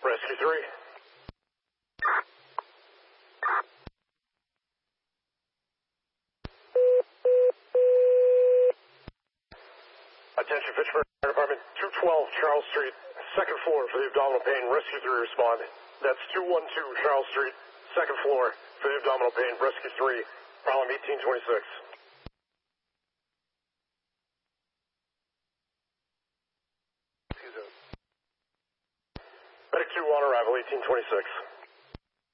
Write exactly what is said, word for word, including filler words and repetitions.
Rescue three. Attention Fitchburg Fire Department, two twelve Charles Street, second floor for the abdominal pain. Rescue three respond. That's two one two Charles Street, second floor for the abdominal pain. Rescue three, problem eighteen twenty-six. Medic two on arrival, eighteen twenty-six.